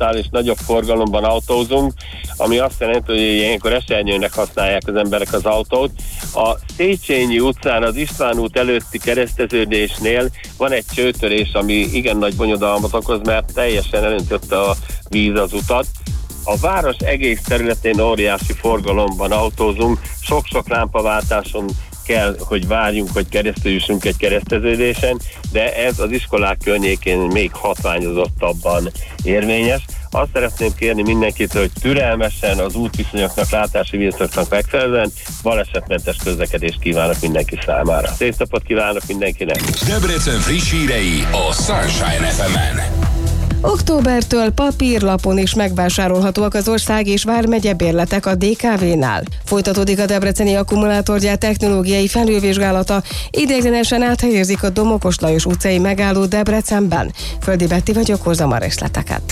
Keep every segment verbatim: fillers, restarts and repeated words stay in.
szokásosnál és nagyobb forgalomban autózunk, ami azt jelenti, hogy ilyenkor esernyőnek használják az emberek az autót. A Széchenyi utcán az István út előtti kereszteződésnél van egy csőtörés, ami igen nagy bonyodalmat okoz, mert teljesen elöntötte a víz az utat. A város egész területén óriási forgalomban autózunk, sok-sok lámpaváltáson kell, hogy várjunk, hogy keresztül jussunk egy kereszteződésen, de ez az iskolák környékén még hatványozottabban érvényes. Azt szeretném kérni mindenkit, hogy türelmesen az útviszonyoknak, látási viszonyoknak megfelelően balesetmentes közlekedést kívánok mindenki számára. Szép napot kívánok mindenkinek! Debrecen friss hírei a Sunshine ef emen. Októbertől papírlapon is megvásárolhatóak az ország és vármegye bérletek a dé ká vé-nál. Folytatódik a debreceni akkumulátorgyár technológiai felülvizsgálata, ideiglenesen áthelyezik a Domokos Lajos utcai megálló Debrecenben. Földi Betti vagyok, hozzam a részleteket.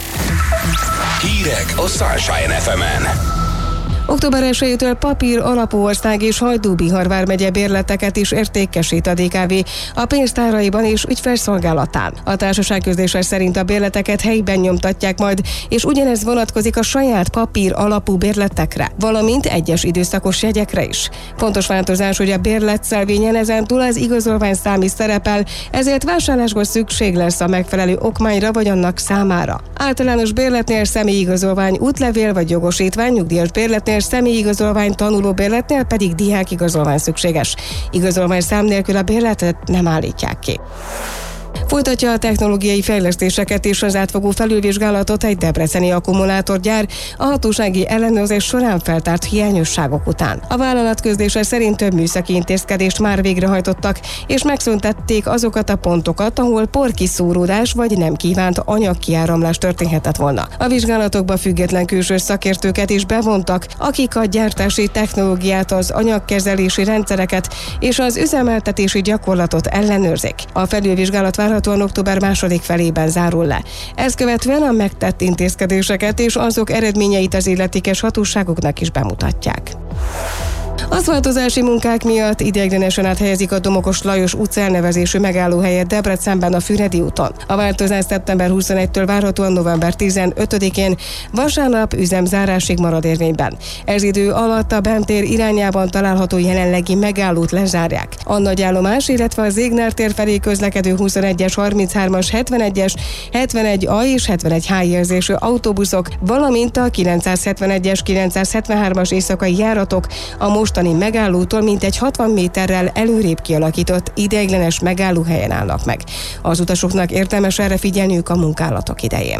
Hírek a Sunshine ef emen. Október elsejétől papír alapú ország és Hajdú-Bihar vármegye bérleteket is értékesít a dé ká vé a pénztáraiban és ügyfélszolgálatán. A társaság közlése szerint a bérleteket helyben nyomtatják majd, és ugyanez vonatkozik a saját papír alapú bérletekre, valamint egyes időszakos jegyekre is. Fontos változás, hogy a bérletszelvényen ezentúl az igazolványszám is szerepel, ezért vásárlásból szükség lesz a megfelelő okmányra vagy annak számára. Általános bérletnél személyigazolvány, útlevél vagy jogosítvány, nyugdíjas bérletnél személyigazolvány, tanulóbérletnél pedig diákigazolvány szükséges. Igazolványszám nélkül a bérletet nem állítják ki. Folytatja a technológiai fejlesztéseket és az átfogó felülvizsgálatot egy debreceni akkumulátorgyár a hatósági ellenőrzés során feltárt hiányosságok után. A vállalat közlése szerint több műszaki intézkedést már végrehajtottak, és megszüntették azokat a pontokat, ahol porkiszóródás vagy nem kívánt anyagkiáramlás történhetett volna. A vizsgálatokba független külső szakértőket is bevontak, akik a gyártási technológiát, az anyagkezelési rendszereket és az üzemeltetési gyakorlatot ellenőrzik. A felülvizsgálat várhatóan október második felében zárul le. Ezt követően a megtett intézkedéseket és azok eredményeit az illetékes hatóságoknak is bemutatják. Aszfaltozási munkák miatt ideiglenesen áthelyezik a Domokos Lajos utca elnevezésű megállóhelyet Debrecenben a Füredi úton. A változás szeptember huszonegyedikétől várhatóan november tizenötödikén vasárnap üzemzárásig marad érvényben. Ez idő alatt a Bentér irányában található jelenlegi megállót lezárják. A nagyállomás, illetve a Zégner tér felé közlekedő huszonegyes, harminchármas, hetvenegyes, hetvenegy A és hetvenegy H érzésű autóbuszok, valamint a kilencszázhetvenegyes, kilencszázhetvenhármas éjszakai járatok a mostani megállótól mintegy hatvan méterrel előrébb kialakított ideiglenes megállóhelyen állnak meg. Az utasoknak érdemes erre figyelniük a munkálatok idején.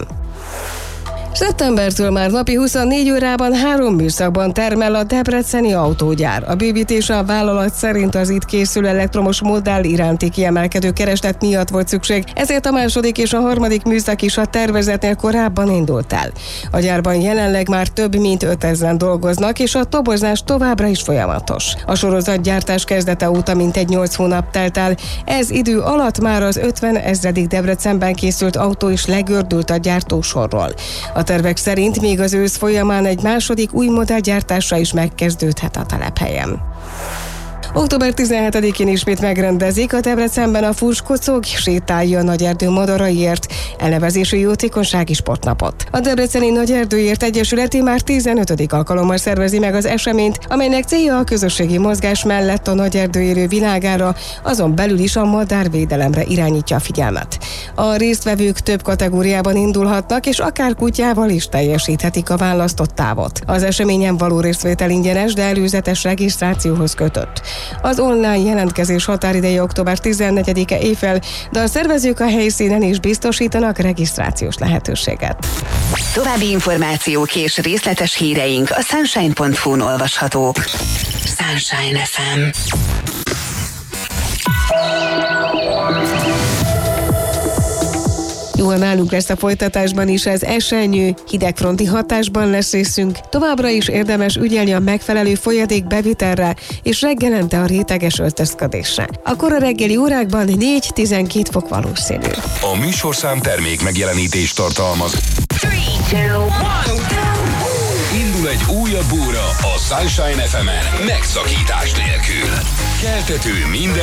Szeptembertől már napi huszonnégy órában három műszakban termel a debreceni autógyár. A bővítése a vállalat szerint az itt készülő elektromos modell iránti kiemelkedő kereslet miatt volt szükség, ezért a második és a harmadik műszak is a tervezetnél korábban indult el. A gyárban jelenleg már több mint ötezren dolgoznak, és a tobozás továbbra is folyamatos. A sorozatgyártás kezdete óta mintegy nyolc hónap telt el, ez idő alatt már az ötven ezredik Debrecenben készült autó is legördült a gyártósorról. A A tervek szerint még az ősz folyamán egy második új modell gyártása is megkezdődhet a telephelyen. október tizenhetedikén ismét megrendezik a Debrecenben a Furskocog sétálja a Nagyerdő Madaraiért elnevezésű jótékonysági sportnapot. A Debreceni Nagyerdőért Egyesületi már tizenötödik alkalommal szervezi meg az eseményt, amelynek célja a közösségi mozgás mellett a Nagyerdő élő világára, azon belül is a madárvédelemre irányítja a figyelmet. A résztvevők több kategóriában indulhatnak, és akár kutyával is teljesíthetik a választott távot. Az eseményen való részvétel ingyenes, de előzetes regisztrációhoz kötött. Az online jelentkezés határideje október tizennegyedike éjfél, de a szervezők a helyszínen is biztosítanak regisztrációs lehetőséget. További információk és részletes híreink a sunshine pont hu-n olvashatók. Sunshine ef em. Jól nálunk lesz a folytatásban is az esernyő, hidegfronti hatásban lesz részünk. Továbbra is érdemes ügyelni a megfelelő folyadék bevitelre és reggelente a réteges öltözködésre. Akkor a reggeli órákban négy-tizenkét fok valószínű. A műsorszám termék megjelenítést tartalmaz. Indul egy újabb óra a Sunshine ef emen megszakítás nélkül. Keltető minden